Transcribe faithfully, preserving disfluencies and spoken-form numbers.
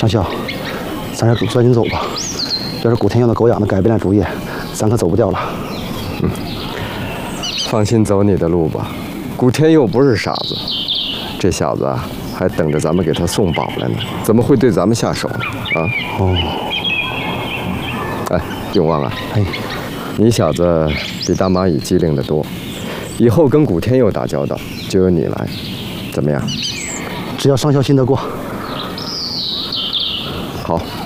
上校，咱还是抓紧走吧。要是古天佑那狗养的改变了主意，咱可走不掉了。 嗯，放心走你的路吧。古天佑不是傻子，这小子啊，还等着咱们给他送宝来呢，怎么会对咱们下手呢？啊？ 哦。 哎，永旺啊， 哎， 你小子比大蚂蚁机灵得多，以后跟古天佑打交道就由你来，怎么样？ 只要上校信得过。 好。